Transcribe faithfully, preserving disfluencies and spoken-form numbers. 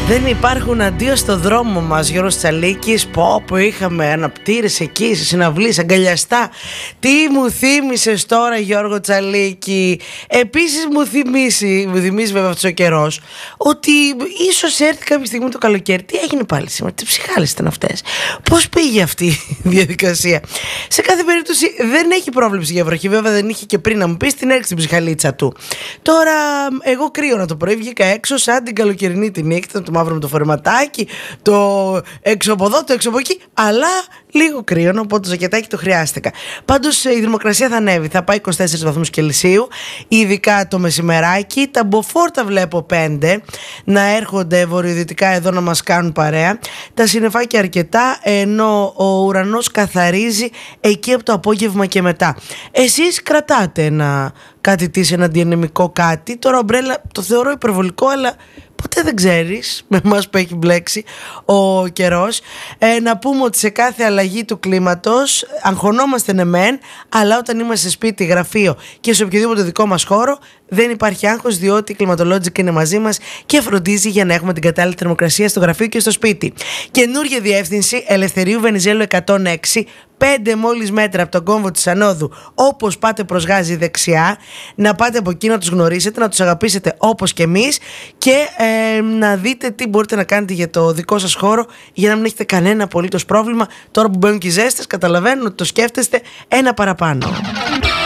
Δεν υπάρχουν αντίο στο δρόμο μας, Γιώργος Τσαλίκης. Πω πω είχαμε αναπτήρες εκεί σε συναυλίες, αγκαλιαστά. Τι μου θύμισες τώρα, Γιώργο Τσαλίκη. Επίσης μου θυμίσει, μου θυμίζει βέβαια αυτός ο καιρός, ότι ίσως έρθει κάποια στιγμή το καλοκαίρι. Τι έγινε πάλι σήμερα, τι ψυχάλες ήταν αυτές, πώς πήγε αυτή η διαδικασία. Σε κάθε περίπτωση δεν έχει πρόβλεψη για βροχή. Βέβαια δεν είχε και πριν, να μου πεις, την έριξε την ψυχαλίτσα του. Τώρα εγώ κρύωνα το πρωί, βγήκα έξω σαν την καλοκαιρινή τη νύχτα, το μαύρο με το φορεματάκι, το έξω από εδώ, το έξω από εκεί, αλλά λίγο κρύωνο, οπότε το ζακετάκι το χρειάστηκα. Πάντως η θερμοκρασία θα ανέβει, θα πάει είκοσι τέσσερις βαθμούς Κελσίου, ειδικά το μεσημεράκι. Τα μποφόρτα βλέπω πέντε να έρχονται βορειοδυτικά εδώ να μας κάνουν παρέα. Τα συννεφάκια αρκετά, ενώ ο ουρανός καθαρίζει εκεί από το απόγευμα και μετά. Εσείς κρατάτε ένα κάτι της, ένα διανεμικό κάτι. Τώρα ομπρέλα το θεωρώ υπερβολικό, αλλά ποτέ δεν ξέρεις με εμάς που έχει μπλέξει ο καιρός. Ε, να πούμε ότι σε κάθε αλλαγή του κλίματος αγχωνόμαστε ναι μεν, αλλά όταν είμαστε σπίτι, γραφείο και σε οποιοδήποτε δικό μας χώρο δεν υπάρχει άγχος, διότι η κλιματολόγικα είναι μαζί μας και φροντίζει για να έχουμε την κατάλληλη θερμοκρασία στο γραφείο και στο σπίτι. Καινούργια διεύθυνση Ελευθερίου Βενιζέλου εκατόν έξι, πέντε μόλις μέτρα από τον κόμβο της Ανόδου. Όπως πάτε προς Γάζη δεξιά, να πάτε από εκεί να τους γνωρίσετε, να τους αγαπήσετε όπως και εμείς και ε, να δείτε τι μπορείτε να κάνετε για το δικό σας χώρο για να μην έχετε κανένα απολύτως πρόβλημα. Τώρα που μπαίνουν και οι ζέστες, καταλαβαίνουν ότι το σκέφτεστε ένα παραπάνω.